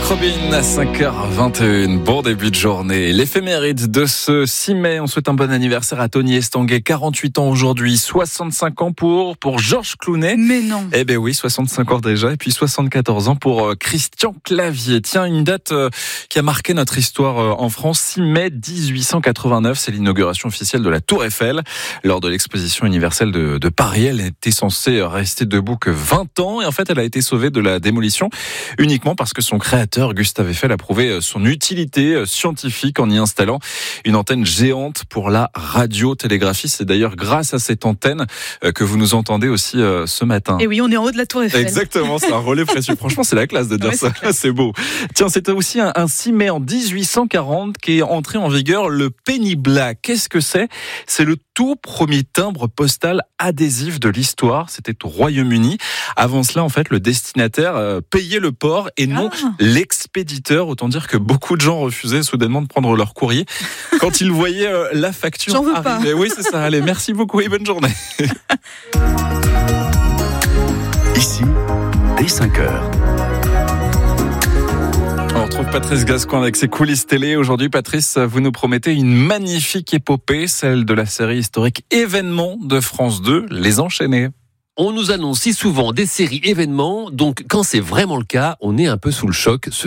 Robin à 5h21, bon début de journée. L'éphéméride de ce 6 mai, on souhaite un bon anniversaire à Tony Estanguet, 48 ans aujourd'hui, 65 ans pour Georges Clooney. Mais non. Eh ben oui, 65 ans déjà, et puis 74 ans pour Christian Clavier. Tiens, une date qui a marqué notre histoire en France, 6 mai 1889, c'est l'inauguration officielle de la Tour Eiffel. Lors de l'exposition universelle de Paris, elle était censée rester debout que 20 ans, et en fait elle a été sauvée de la démolition uniquement parce que son créateur, Gustave Eiffel, a prouvé son utilité scientifique en y installant une antenne géante pour la radiotélégraphie. C'est d'ailleurs grâce à cette antenne que vous nous entendez aussi ce matin. Et oui, on est en haut de la Tour Eiffel. Exactement, c'est un relais précieux. Franchement, c'est la classe de dire ça. C'est beau. Tiens, c'était aussi un 6 mai en 1840 qu'est entré en vigueur le penny black. Qu'est-ce que c'est ? C'est le tout premier timbre postal adhésif de l'histoire. C'était au Royaume-Uni. Avant cela, en fait, le destinataire payait le port et non l'expéditeur. Autant dire que beaucoup de gens refusaient soudainement de prendre leur courrier quand ils voyaient la facture J'en veux arriver. pas. Oui, c'est ça. Allez, merci beaucoup et bonne journée. Ici, dès 5h. On retrouve Patrice Gascoigne avec ses coulisses télé. Aujourd'hui, Patrice, vous nous promettez une magnifique épopée, celle de la série historique Événements de France 2, Les Enchaînés. On nous annonce si souvent des séries événements, donc quand c'est vraiment le cas, on est un peu sous le choc.